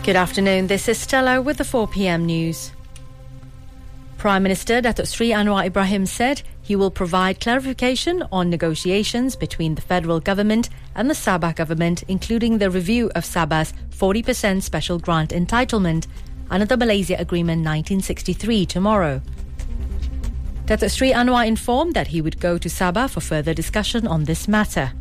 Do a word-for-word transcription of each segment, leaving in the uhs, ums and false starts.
Good afternoon, this is Stella with the four p.m. news. Prime Minister Datuk Sri Anwar Ibrahim said he will provide clarification on negotiations between the federal government and the Sabah government, including the review of Sabah's forty percent special grant entitlement under the Malaysia Agreement nineteen sixty-three tomorrow. Datuk Sri Anwar informed that he would go to Sabah for further discussion on this matter.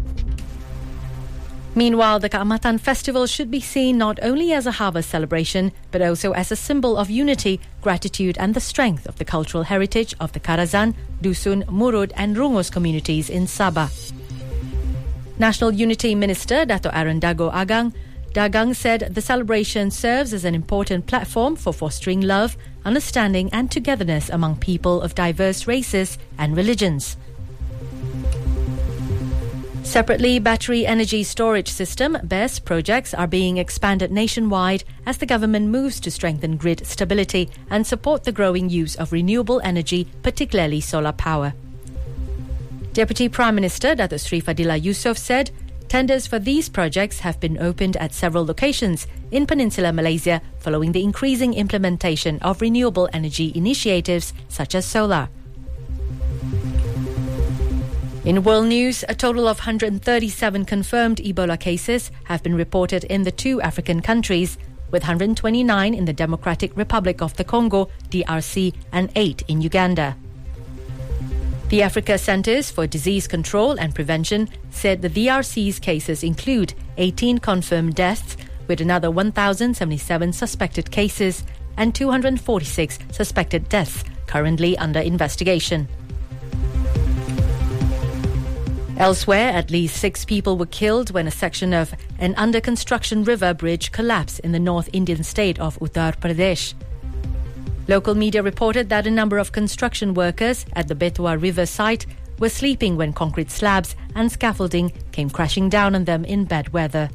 Meanwhile, the Kaamatan Festival should be seen not only as a harvest celebration, but also as a symbol of unity, gratitude and the strength of the cultural heritage of the Karazan, Dusun, Murud and Rungus communities in Sabah. National Unity Minister Dato' Aaron Dago Agang Dagang said the celebration serves as an important platform for fostering love, understanding and togetherness among people of diverse races and religions. Separately, battery energy storage system B E S projects are being expanded nationwide as the government moves to strengthen grid stability and support the growing use of renewable energy, particularly solar power. Deputy Prime Minister Datuk Sri Fadillah Yusof said tenders for these projects have been opened at several locations in Peninsular Malaysia following the increasing implementation of renewable energy initiatives such as solar. In world news, a total of one hundred thirty-seven confirmed Ebola cases have been reported in the two African countries, with one hundred twenty-nine in the Democratic Republic of the Congo, D R C, and eight in Uganda. The Africa Centres for Disease Control and Prevention said the D R C's cases include eighteen confirmed deaths, with another one thousand seventy-seven suspected cases and two hundred forty-six suspected deaths currently under investigation. Elsewhere, at least six people were killed when a section of an under-construction river bridge collapsed in the North Indian state of Uttar Pradesh. Local media reported that a number of construction workers at the Betwa River site were sleeping when concrete slabs and scaffolding came crashing down on them in bad weather.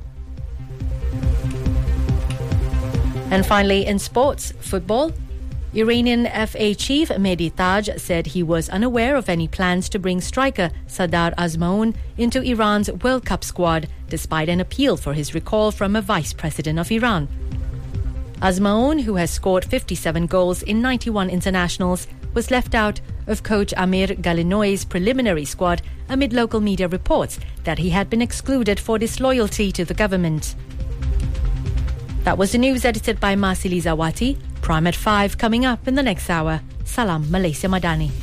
And finally, in sports, football, Iranian F A chief Mehdi Taj said he was unaware of any plans to bring striker Sardar Azmoun into Iran's World Cup squad, despite an appeal for his recall from a vice president of Iran. Azmoun, who has scored fifty-seven goals in ninety-one internationals, was left out of coach Amir Galinoy's preliminary squad amid local media reports that he had been excluded for disloyalty to the government. That was the news edited by Marsili Zawati. Prime at five coming up in the next hour. Salam Malaysia Madani.